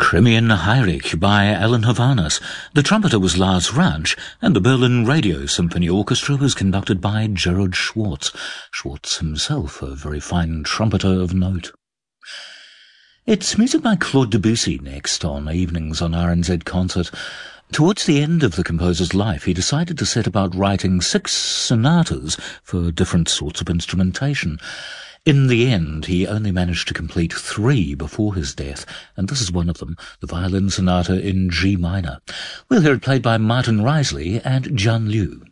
Crimean Heilig by Alan Havanas. The trumpeter was Lars Ranch, and the Berlin Radio Symphony Orchestra was conducted by Gerard Schwartz. Schwartz himself a very fine trumpeter of note. It's music by Claude Debussy next on Evenings on RNZ Concert. Towards the end of the composer's life, he decided to set about writing 6 sonatas for different sorts of instrumentation. In the end, he only managed to complete 3 before his death, and this is one of them, the violin sonata in G minor. We'll hear it played by Martin Risley and John Liu.